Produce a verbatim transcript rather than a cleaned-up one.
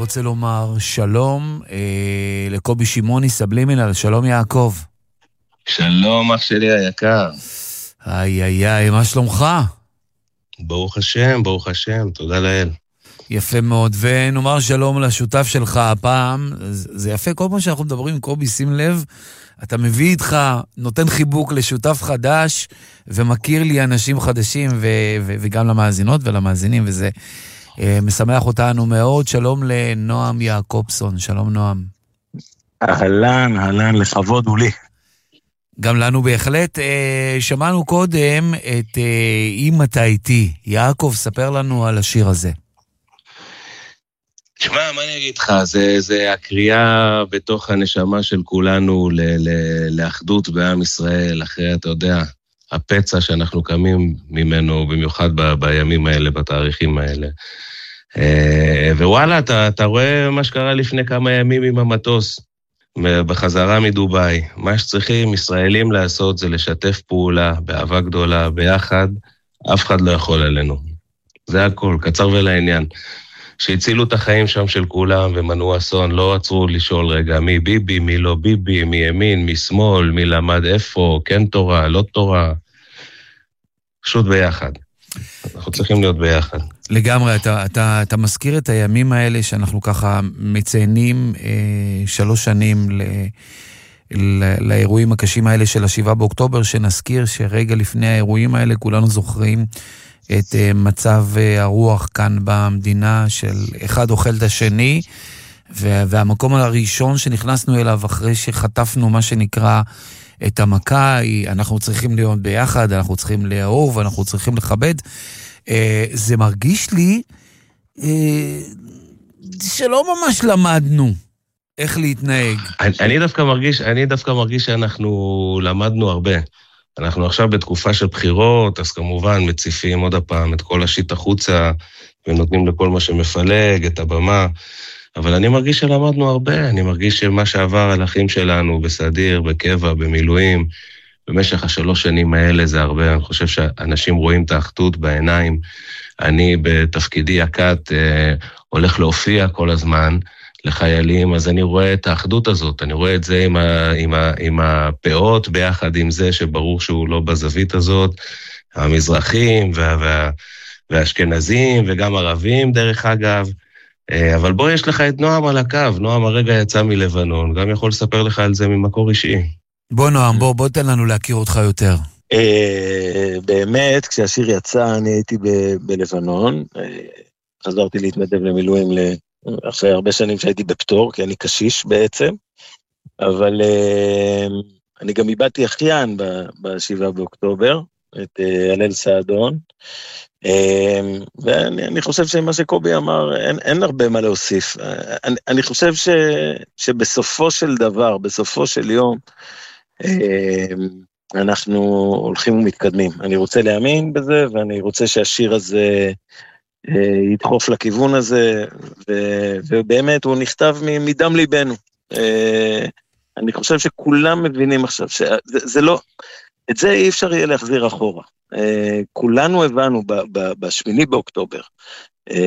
רוצה לומר שלום אה, לקובי שמעוני סבלימינל. שלום יעקב. שלום אח שלי היקר. איי איי איי, מה שלומך? ברוך השם, ברוך השם, תודה לאל. יפה מאוד, ונאמר שלום לשותף שלך הפעם. זה יפה, כל פעם שאנחנו מדברים עם קובי, שים לב, אתה מביא איתך, נותן חיבוק לשותף חדש, ומכיר לי אנשים חדשים, ו- ו- וגם למאזינות ולמאזינים, וזה אה, משמח אותנו מאוד. שלום לנועם יעקובסון. שלום נועם. אהלן, אהלן, לכבוד הוא לי. גם לנו בהחלט. אה, שמענו קודם את אה, אם אתה איתי. יעקב, ספר לנו על השיר הזה. תשמע, מה אני אגיד לך? זה, זה הקריאה בתוך הנשמה של כולנו ל, ל, לאחדות בעם ישראל, אחרי, אתה יודע, הפצע שאנחנו קמים ממנו, במיוחד ב, בימים האלה, בתאריכים האלה. ווואלה, אתה, אתה רואה מה שקרה לפני כמה ימים עם המטוס, בחזרה מדוביי. מה שצריכים ישראלים לעשות זה לשתף פעולה, באהבה גדולה, ביחד, אף אחד לא יכול עלינו. זה הכל, קצר ולעניין. שהצילו את החיים שם של כולם ומנעו אסון, לא עצרו לשאול רגע מי ביבי, מי לא ביבי, מי ימין, מי שמאל, מי למד איפה, כן תורה, לא תורה. פשוט ביחד. אנחנו צריכים להיות ביחד. לגמרי, אתה, אתה, אתה מזכיר את הימים האלה שאנחנו ככה מציינים אה, שלוש שנים ל, ל, לאירועים הקשים האלה של השבעה באוקטובר, שנזכיר שרגע לפני האירועים האלה כולנו זוכרים את uh, מצב uh, הרוח כאן במדינה של אחד אוכל את השני, והמקום הראשון שנכנסנו אליו אחרי שחטפנו מה שנקרא את המכה, היא, אנחנו צריכים להיות ביחד, אנחנו צריכים לאהוב, אנחנו צריכים לכבד. Uh, זה מרגיש לי uh, שלא ממש למדנו איך להתנהג. אני, אני דווקא מרגיש, אני דווקא מרגיש שאנחנו למדנו הרבה. אנחנו עכשיו בתקופה של בחירות, אז כמובן מציפים עוד הפעם את כל השיט החוצה, ונותנים לכל מה שמפלג, את הבמה, אבל אני מרגיש שלמדנו הרבה, אני מרגיש שמה שעבר על אחים שלנו, בסדיר, בקבע, במילואים, במשך השלוש שנים האלה זה הרבה, אני חושב שאנשים רואים את האחדות בעיניים, אני בתפקידי הקט אה, הולך להופיע כל הזמן, לחיילים, אז אני רואה את האחדות הזאת, אני רואה את זה עם, ה, עם, ה, עם הפאות, ביחד עם זה שברור שהוא לא בזווית הזאת, המזרחים וה, וה, והאשכנזים וגם ערבים דרך אגב, אבל בוא יש לך את נועם על הקו, נועם הרגע יצא מלבנון, גם יכול לספר לך על זה ממקור אישי. בוא נועם, בוא, בוא תן לנו להכיר אותך יותר. באמת, כשהשיר יצא אני הייתי בלבנון, חזרתי להתנדב למילואים ל... אחרי הרבה שנים שהייתי בפטור, כי אני קשיש בעצם, אבל uh, אני גם איבדתי אחיין בשבעה באוקטובר, את uh, הלל סעדון, uh, ואני אני חושב שמה שקובי אמר, אין, אין הרבה מה להוסיף. Uh, אני, אני חושב ש, שבסופו של דבר, בסופו של יום, uh, אנחנו הולכים ומתקדמים. אני רוצה להאמין בזה, ואני רוצה שהשיר הזה ידחוף לכיוון הזה, ובאמת הוא נכתב מדם ליבנו. אני חושב שכולם מבינים עכשיו, שזה לא, את זה אי אפשר יהיה להחזיר אחורה. כולנו הבנו בשמיני באוקטובר,